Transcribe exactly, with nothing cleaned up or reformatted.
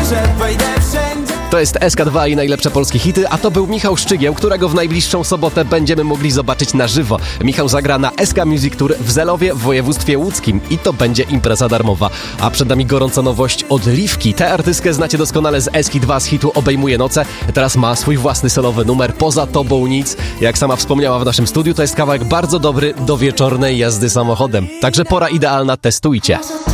że wejdę wszędzie. To jest S K dwa i najlepsze polskie hity, a to był Michał Szczygieł, którego w najbliższą sobotę będziemy mogli zobaczyć na żywo. Michał zagra na S K Music Tour w Zelowie w województwie łódzkim i to będzie impreza darmowa. A przed nami gorąca nowość od Liwki. Tę artystkę znacie doskonale z S K dwa z hitu Obejmuje noce. Teraz ma swój własny solowy numer Poza tobą nic. Jak sama wspomniała w naszym studiu, to jest kawałek bardzo dobry do wieczornej jazdy samochodem. Także pora idealna, testujcie.